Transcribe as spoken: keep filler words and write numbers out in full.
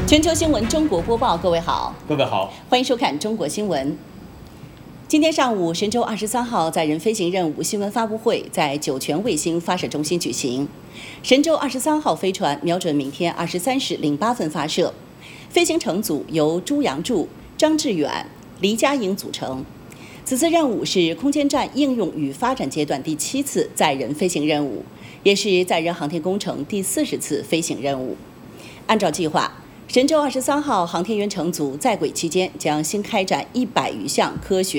全球新闻中国播报，各位好， 各位好， 欢迎收看中国新闻。今天上午，神舟二十三号载人飞行任务新闻发布会在酒泉卫星发射中心举行。神舟二十三号飞船瞄准明天二十三时零八分发射，飞行乘组由朱杨柱、张志远、黎佳颖组成。此次任务是空间站应用与发展阶段第七次载人飞行任务，也是载人航天工程第四十次飞行任务。按照计划，神舟二十三号航天员乘组在轨期间将新开展一百余项科学